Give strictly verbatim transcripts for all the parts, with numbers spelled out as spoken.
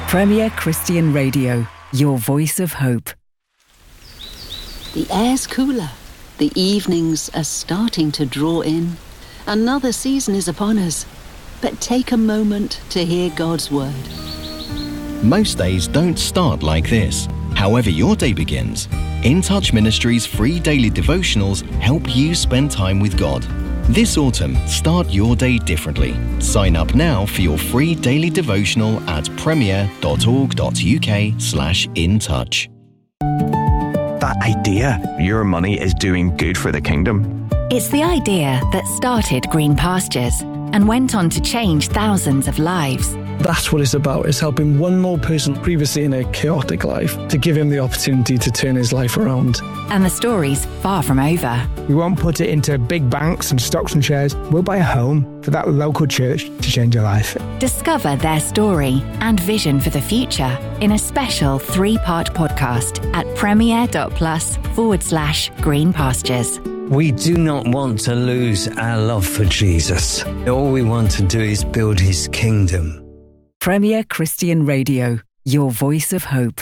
Premier Christian Radio, your voice of hope. The air's cooler. The evenings are starting to draw in. Another season is upon us. But take a moment to hear God's word. Most days don't start like this. However your day begins, In Touch Ministries' free daily devotionals help you spend time with God. This autumn, start your day differently. Sign up now for your free daily devotional at premier.org.uk slash in touch. That idea, your money is doing good for the kingdom. It's the idea that started Green Pastures and went on to change thousands of lives. That's what it's about, is helping one more person previously in a chaotic life to give him the opportunity to turn his life around. And the story's far from over. We won't put it into big banks and stocks and shares. We'll buy a home for that local church to change your life. Discover their story and vision for the future in a special three-part podcast at premier.plus forward slash green pastures. We do not want to lose our love for Jesus. All we want to do is build his kingdom. Premier Christian Radio, your voice of hope.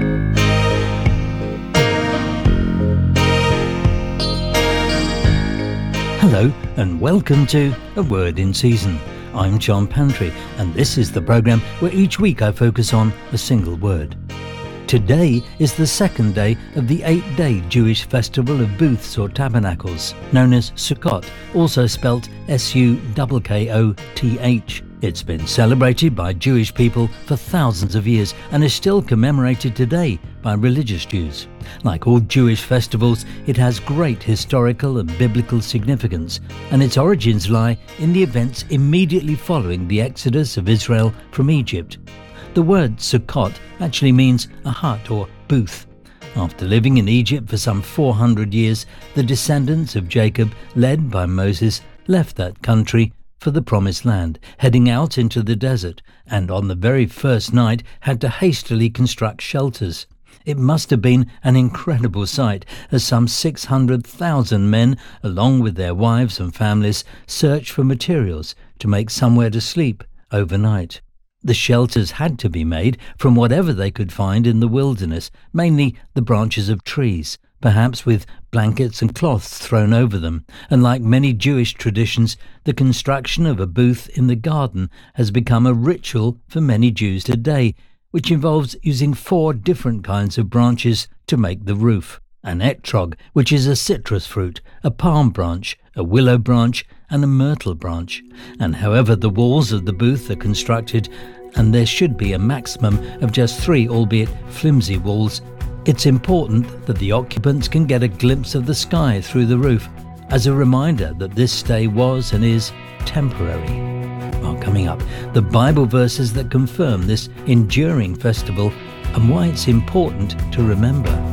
Hello and welcome to A Word in Season. I'm John Pantry and this is the programme where each week I focus on a single word. Today is the second day of the eight-day Jewish festival of booths or tabernacles, known as Sukkot, also spelt S U K K O T H. It's been celebrated by Jewish people for thousands of years and is still commemorated today by religious Jews. Like all Jewish festivals, it has great historical and biblical significance, and its origins lie in the events immediately following the exodus of Israel from Egypt. The word Sukkot actually means a hut or booth. After living in Egypt for some four hundred years, the descendants of Jacob, led by Moses, left that country for the Promised Land, heading out into the desert, and on the very first night had to hastily construct shelters. It must have been an incredible sight as some six hundred thousand men, along with their wives and families, searched for materials to make somewhere to sleep overnight. The shelters had to be made from whatever they could find in the wilderness, mainly the branches of trees, perhaps with blankets and cloths thrown over them, and like many Jewish traditions, the construction of a booth in the garden has become a ritual for many Jews today, which involves using four different kinds of branches to make the roof: an etrog, which is a citrus fruit, a palm branch, a willow branch, and a myrtle branch. And however the walls of the booth are constructed, and there should be a maximum of just three, albeit flimsy walls, it's important that the occupants can get a glimpse of the sky through the roof, as a reminder that this stay was and is temporary. Well, coming up, the Bible verses that confirm this enduring festival and why it's important to remember.